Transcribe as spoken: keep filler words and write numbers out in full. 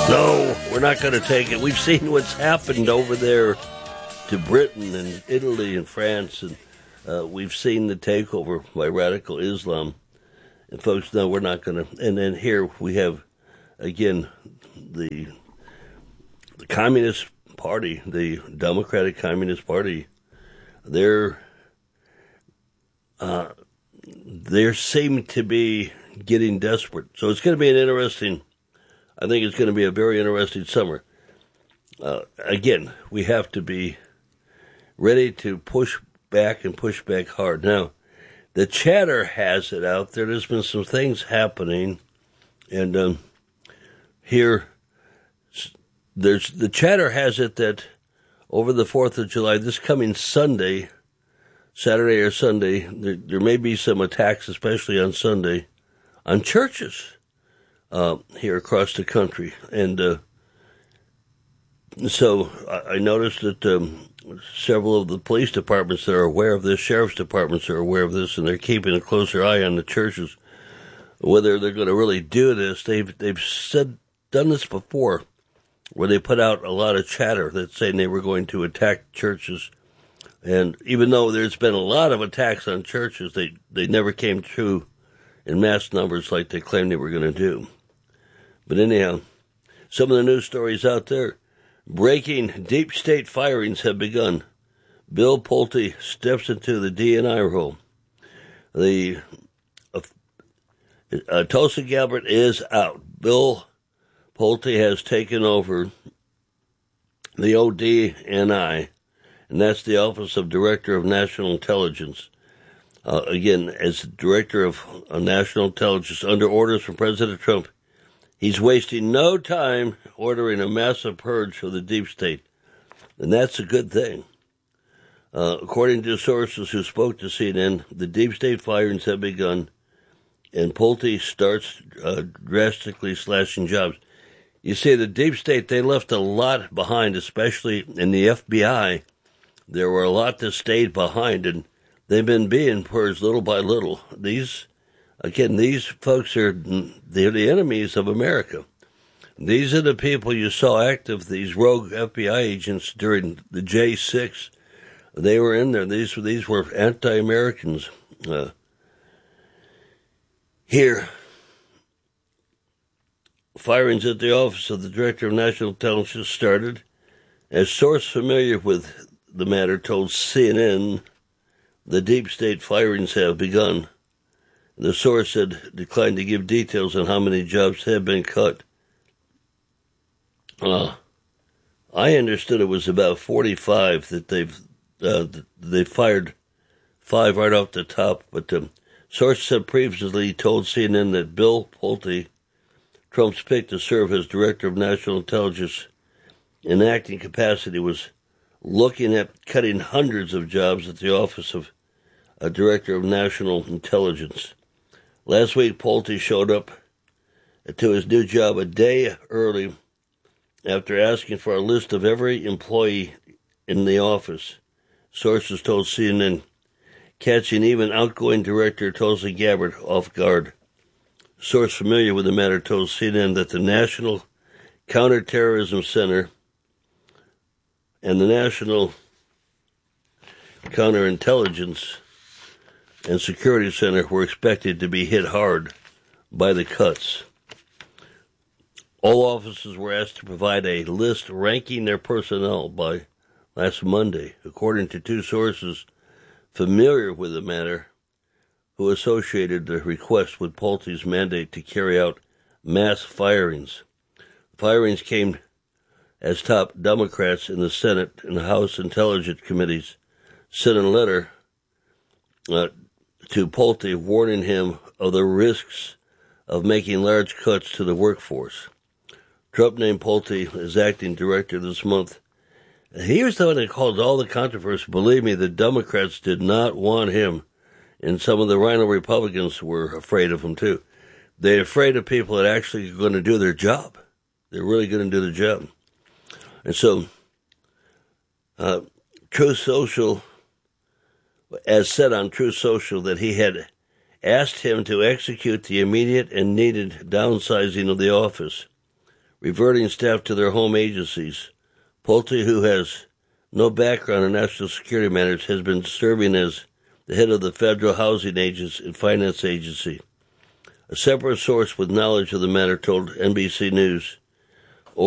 No, we're not going to take it. We've seen what's happened over there to Britain and Italy and France, and uh, we've seen the takeover by radical Islam. And folks, no, we're not going to. And then here we have, again, the, the Communist Party, the Democratic Communist Party. They're uh, they seem to be getting desperate. So it's going to be an interesting. I think it's going to be a very interesting summer. Uh, again, we have to be ready to push back and push back hard. Now, the chatter has it out there. There's been some things happening, and um, here, there's the chatter has it that over the fourth of July, this coming Sunday, Saturday or Sunday, there, there may be some attacks, especially on Sunday, on churches. Uh, here across the country. And uh, so I, I noticed that um, several of the police departments that are aware of this, sheriff's departments are aware of this, and they're keeping a closer eye on the churches. Whether they're going to really do this, they've they've said done this before, where they put out a lot of chatter that's saying they were going to attack churches. And even though there's been a lot of attacks on churches, they, they never came true in mass numbers like they claimed they were going to do. But anyhow, some of the news stories out there. Breaking deep state firings have begun. Bill Pulte steps into the D N I role. The uh, uh, Tulsi Gabbard is out. Bill Pulte has taken over the O D N I, and that's the Office of Director of National Intelligence. Uh, again, as Director of uh, National Intelligence, under orders from President Trump, he's wasting no time ordering a massive purge of the deep state, and that's a good thing. Uh, according to sources who spoke to C N N, the deep state firings have begun, and Pulte starts uh, drastically slashing jobs. You see, the deep state, they left a lot behind, especially in the F B I. There were a lot that stayed behind, and they've been being purged little by little. These Again, these folks are they're the enemies of America. These are the people you saw active, these rogue F B I agents during the J six. They were in there. These, these were anti-Americans. Uh, here, firings at the Office of the Director of National Intelligence started. A source familiar with the matter told C N N the deep state firings have begun. The source had declined to give details on how many jobs have been cut. Uh, I understood it was about forty-five that they've uh, they fired five right off the top. But the source had previously told C N N that Bill Pulte, Trump's pick to serve as Director of National Intelligence in acting capacity, was looking at cutting hundreds of jobs at the Office of uh, Director of National Intelligence. Last week, Pulte showed up to his new job a day early after asking for a list of every employee in the office. Sources told C N N, catching even outgoing Director Tulsi Gabbard off guard. A source familiar with the matter told C N N that the National Counterterrorism Center and the National Counterintelligence and Security Center were expected to be hit hard by the cuts. All offices were asked to provide a list ranking their personnel by last Monday, according to two sources familiar with the matter who associated the request with Pulte's mandate to carry out mass firings. Firings came as top Democrats in the Senate and the House Intelligence Committees sent a letter uh, to Pulte warning him of the risks of making large cuts to the workforce. Trump named Pulte as acting director this month. He was the one that caused all the controversy. Believe me, the Democrats did not want him, and some of the Rhino Republicans were afraid of him too. They're afraid of people that actually are going to do their job. They're really going to do the job. And so, uh, Truth Social, as said on Truth Social, that he had asked him to execute the immediate and needed downsizing of the office, reverting staff to their home agencies. Pulte, who has no background in national security matters, has been serving as the head of the Federal Housing Agency and Finance Agency. A separate source with knowledge of the matter told N B C News